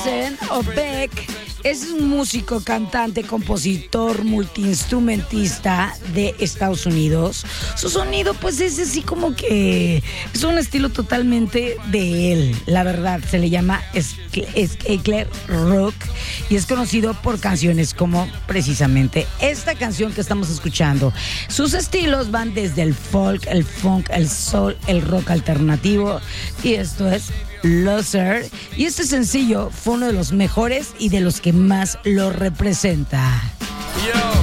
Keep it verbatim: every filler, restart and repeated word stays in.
O Beck es un músico, cantante, compositor, multiinstrumentista de Estados Unidos. Su sonido pues es así como que es un estilo totalmente de él. La verdad, se le llama Skate Rock y es conocido por canciones como precisamente esta canción que estamos escuchando. Sus estilos van desde el folk, el funk, el soul, el rock alternativo y esto es Loser, y este sencillo fue uno de los mejores y de los que más lo representa. Yo.